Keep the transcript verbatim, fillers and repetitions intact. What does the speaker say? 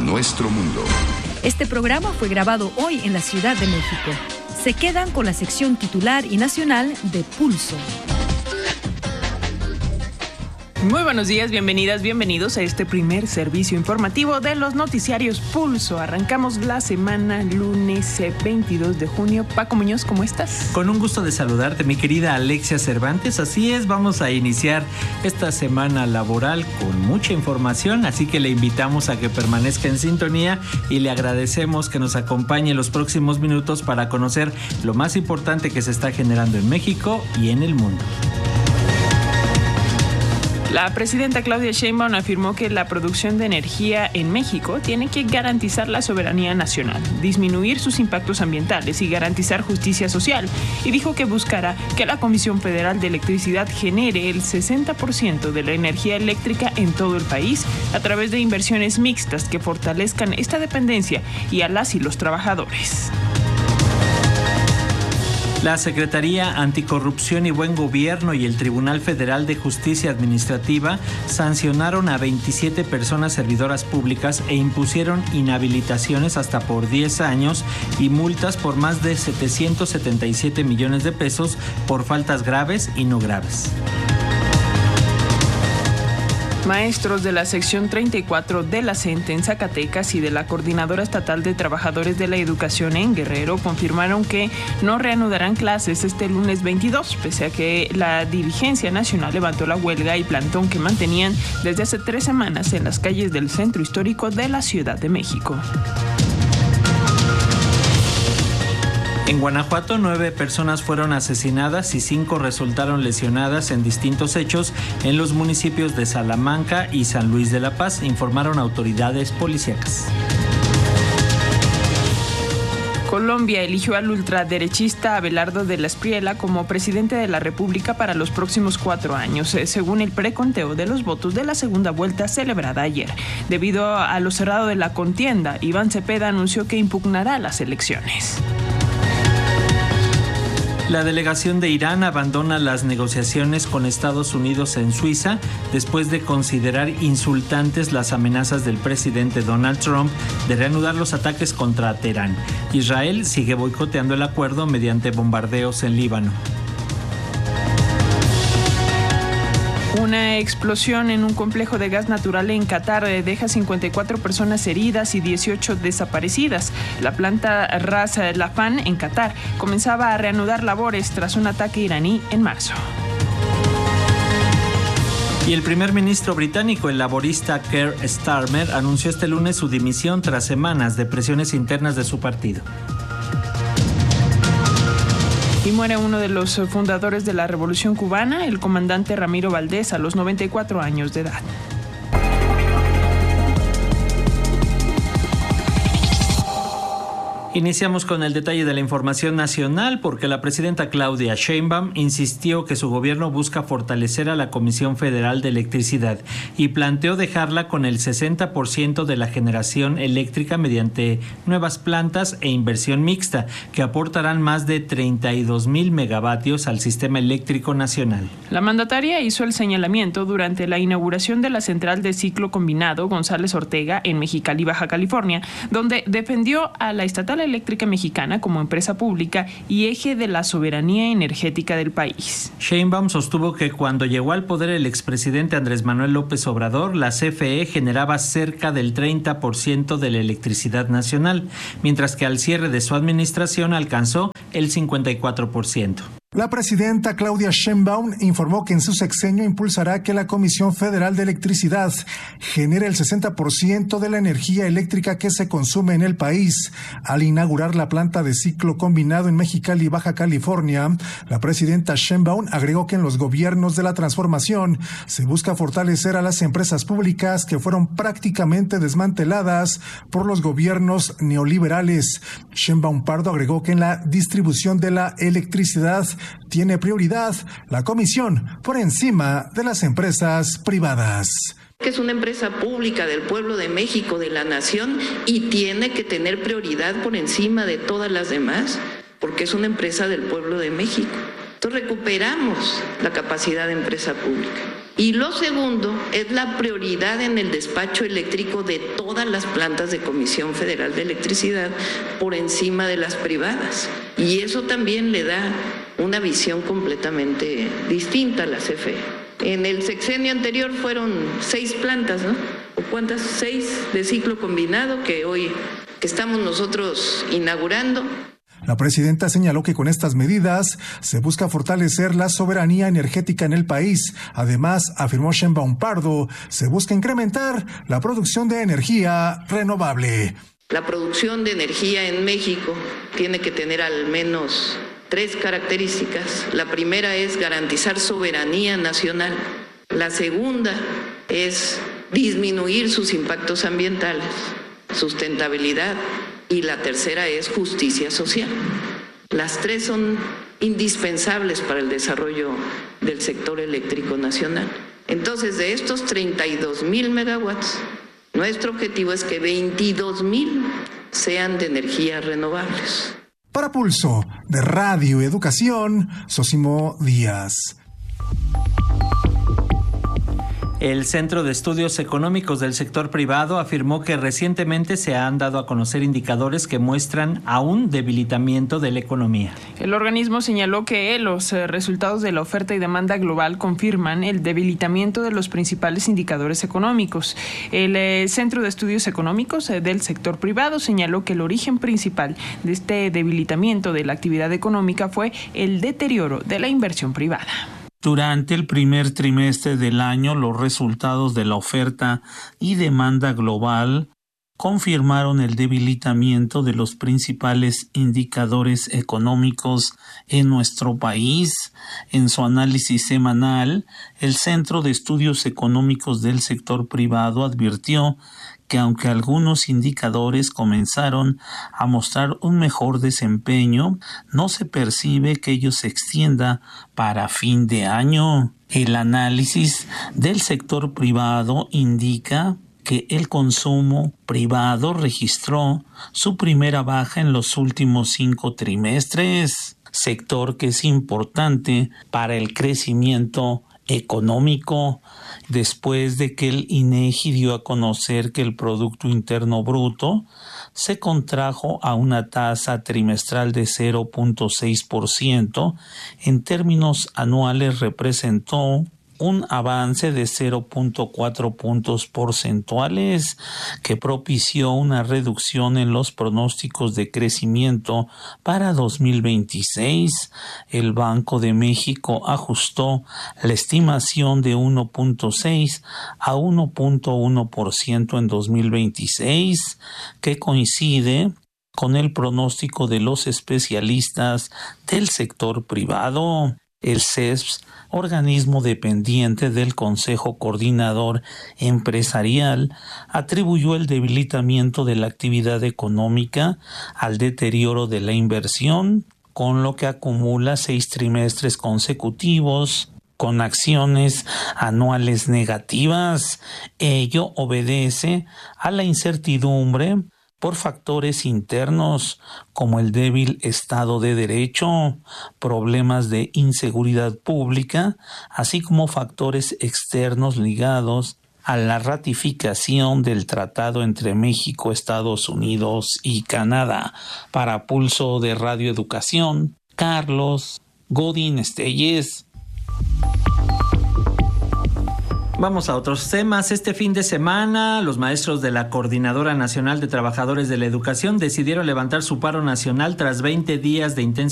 nuestro mundo. Este programa fue grabado hoy en la Ciudad de México. Se quedan con la sección titular y nacional de Pulso. Muy buenos días, bienvenidas, bienvenidos a este primer servicio informativo de los noticiarios Pulso. Arrancamos la semana lunes veintidós de junio. Paco Muñoz, ¿cómo estás? Con un gusto de saludarte, mi querida Alexia Cervantes. Así es, vamos a iniciar esta semana laboral con mucha información, así que le invitamos a que permanezca en sintonía y le agradecemos que nos acompañe en los próximos minutos para conocer lo más importante que se está generando en México y en el mundo. La presidenta Claudia Sheinbaum afirmó que la producción de energía en México tiene que garantizar la soberanía nacional, disminuir sus impactos ambientales y garantizar justicia social, y dijo que buscará que la Comisión Federal de Electricidad genere el sesenta por ciento de la energía eléctrica en todo el país a través de inversiones mixtas que fortalezcan esta dependencia y a las y los trabajadores. La Secretaría Anticorrupción y Buen Gobierno y el Tribunal Federal de Justicia Administrativa sancionaron a veintisiete personas servidoras públicas e impusieron inhabilitaciones hasta por diez años y multas por más de setecientos setenta y siete millones de pesos por faltas graves y no graves. Maestros de la sección treinta y cuatro de la CENTE en Zacatecas y de la Coordinadora Estatal de Trabajadores de la Educación en Guerrero confirmaron que no reanudarán clases este lunes veintidós, pese a que la dirigencia nacional levantó la huelga y plantón que mantenían desde hace tres semanas en las calles del centro histórico de la Ciudad de México. En Guanajuato, nueve personas fueron asesinadas y cinco resultaron lesionadas en distintos hechos en los municipios de Salamanca y San Luis de la Paz, informaron autoridades policíacas. Colombia eligió al ultraderechista Abelardo de la Espriella como presidente de la República para los próximos cuatro años, según el preconteo de los votos de la segunda vuelta celebrada ayer. Debido a lo cerrado de la contienda, Iván Cepeda anunció que impugnará las elecciones. La delegación de Irán abandona las negociaciones con Estados Unidos en Suiza después de considerar insultantes las amenazas del presidente Donald Trump de reanudar los ataques contra Teherán. Israel sigue boicoteando el acuerdo mediante bombardeos en Líbano. Una explosión en un complejo de gas natural en Qatar deja cincuenta y cuatro personas heridas y dieciocho desaparecidas. La planta Ras Laffan en Qatar comenzaba a reanudar labores tras un ataque iraní en marzo. Y el primer ministro británico, el laborista Keir Starmer, anunció este lunes su dimisión tras semanas de presiones internas de su partido. Y muere uno de los fundadores de la Revolución Cubana, el comandante Ramiro Valdés, a los noventa y cuatro años de edad. Iniciamos con el detalle de la información nacional porque la presidenta Claudia Sheinbaum insistió que su gobierno busca fortalecer a la Comisión Federal de Electricidad y planteó dejarla con el sesenta por ciento de la generación eléctrica mediante nuevas plantas e inversión mixta que aportarán más de treinta y dos mil megavatios al sistema eléctrico nacional. La mandataria hizo el señalamiento durante la inauguración de la central de ciclo combinado González Ortega en Mexicali, Baja California, donde defendió a la estatal eléctrica mexicana como empresa pública y eje de la soberanía energética del país. Sheinbaum sostuvo que cuando llegó al poder el expresidente Andrés Manuel López Obrador, la C F E generaba cerca del treinta por ciento de la electricidad nacional, mientras que al cierre de su administración alcanzó el cincuenta y cuatro por ciento. La presidenta Claudia Sheinbaum informó que en su sexenio impulsará que la Comisión Federal de Electricidad genere el sesenta por ciento de la energía eléctrica que se consume en el país. Al inaugurar la planta de ciclo combinado en Mexicali, Baja California, la presidenta Sheinbaum agregó que en los gobiernos de la transformación se busca fortalecer a las empresas públicas que fueron prácticamente desmanteladas por los gobiernos neoliberales. Sheinbaum Pardo agregó que en la distribución de la electricidad tiene prioridad la comisión por encima de las empresas privadas. Que es una empresa pública del pueblo de México, de la nación, y tiene que tener prioridad por encima de todas las demás, porque es una empresa del pueblo de México. Entonces recuperamos la capacidad de empresa pública. Y lo segundo es la prioridad en el despacho eléctrico de todas las plantas de Comisión Federal de Electricidad por encima de las privadas. Y eso también le da una visión completamente distinta a la C F E. En el sexenio anterior fueron seis plantas, ¿no? ¿O cuántas? Seis de ciclo combinado que hoy estamos nosotros inaugurando. La presidenta señaló que con estas medidas se busca fortalecer la soberanía energética en el país. Además, afirmó Sheinbaum Pardo, se busca incrementar la producción de energía renovable. La producción de energía en México tiene que tener al menos tres características. La primera es garantizar soberanía nacional. La segunda es disminuir sus impactos ambientales, sustentabilidad. Y la tercera es justicia social. Las tres son indispensables para el desarrollo del sector eléctrico nacional. Entonces, de estos treinta y dos mil megawatts, nuestro objetivo es que veintidós mil sean de energías renovables. Para Pulso de Radio Educación, Sosimo Díaz. El Centro de Estudios Económicos del Sector Privado afirmó que recientemente se han dado a conocer indicadores que muestran aún debilitamiento de la economía. El organismo señaló que los resultados de la oferta y demanda global confirman el debilitamiento de los principales indicadores económicos. El Centro de Estudios Económicos del Sector Privado señaló que el origen principal de este debilitamiento de la actividad económica fue el deterioro de la inversión privada. Durante el primer trimestre del año, los resultados de la oferta y demanda global confirmaron el debilitamiento de los principales indicadores económicos en nuestro país. En su análisis semanal, el Centro de Estudios Económicos del Sector Privado advirtió que aunque algunos indicadores comenzaron a mostrar un mejor desempeño, no se percibe que ello se extienda para fin de año. El análisis del sector privado indica que el consumo privado registró su primera baja en los últimos cinco trimestres, sector que es importante para el crecimiento económico, después de que el INEGI dio a conocer que el Producto Interno Bruto se contrajo a una tasa trimestral de cero punto seis por ciento, en términos anuales representó un avance de cero punto cuatro puntos porcentuales que propició una reducción en los pronósticos de crecimiento para dos mil veintiséis. El Banco de México ajustó la estimación de uno punto seis a uno punto uno por ciento en dos mil veintiséis, que coincide con el pronóstico de los especialistas del sector privado. El C E S P, organismo dependiente del Consejo Coordinador Empresarial, atribuyó el debilitamiento de la actividad económica al deterioro de la inversión, con lo que acumula seis trimestres consecutivos con acciones anuales negativas. Ello obedece a la incertidumbre por factores internos como el débil Estado de Derecho, problemas de inseguridad pública, así como factores externos ligados a la ratificación del tratado entre México, Estados Unidos y Canadá. Para Pulso de Radio Educación, Carlos Godín Estelles. Vamos a otros temas. Este fin de semana, los maestros de la Coordinadora Nacional de Trabajadores de la Educación decidieron levantar su paro nacional tras veinte días de intensa